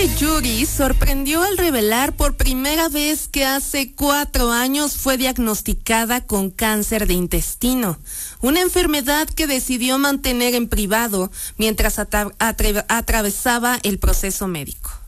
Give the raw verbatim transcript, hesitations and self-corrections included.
de Yuri sorprendió al revelar por primera vez que hace cuatro años fue diagnosticada con cáncer de intestino, una enfermedad que decidió mantener en privado mientras atra- atre- atravesaba el proceso médico.